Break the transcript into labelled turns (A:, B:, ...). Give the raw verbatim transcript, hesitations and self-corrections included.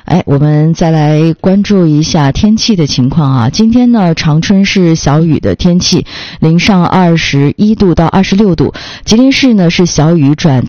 A: 哎，我们再来关注一下天气的情况啊。今天呢，长春是小雨的天气，零上二十一度到二十六度；吉林市呢是小雨转